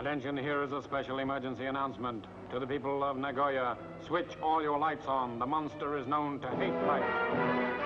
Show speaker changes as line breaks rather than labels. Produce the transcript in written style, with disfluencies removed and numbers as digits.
Attention, here is a special emergency announcement. To the people of Nagoya, switch all your lights on. The monster is known to hate light.